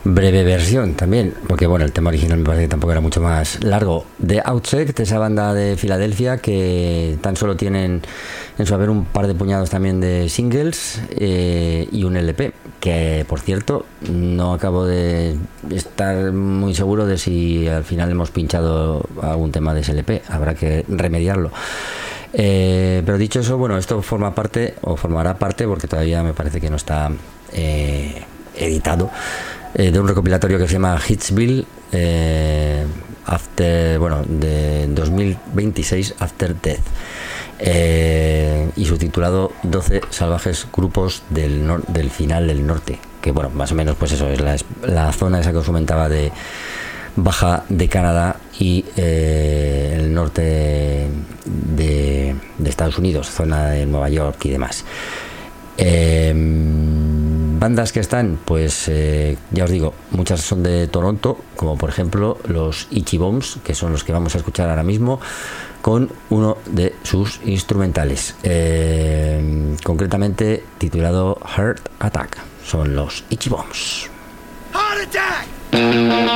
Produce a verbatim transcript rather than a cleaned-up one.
breve versión también, porque bueno, el tema original me parece que tampoco era mucho más largo. The Outsect, esa banda de Filadelfia que tan solo tienen en su haber un par de puñados también de singles eh, y un L P, que por cierto no acabo de estar muy seguro de si al final hemos pinchado algún tema de ese L P, habrá que remediarlo. Eh, pero dicho eso, bueno, esto forma parte o formará parte, porque todavía me parece que no está eh, editado, eh, de un recopilatorio que se llama Hitsville eh, After, bueno, de dos mil veintiséis After Death, eh, y subtitulado doce salvajes grupos del, nor- del final del norte, que bueno, más o menos pues eso es la, la zona esa que os comentaba de baja de Canadá y eh, el norte de, de Estados Unidos, zona de Nueva York y demás. Eh, bandas que están, pues eh, ya os digo, muchas son de Toronto, como por ejemplo los Itchy Bombs, que son los que vamos a escuchar ahora mismo con uno de sus instrumentales, eh, concretamente titulado Heart Attack. Son los Itchy Bombs. Heart Attack!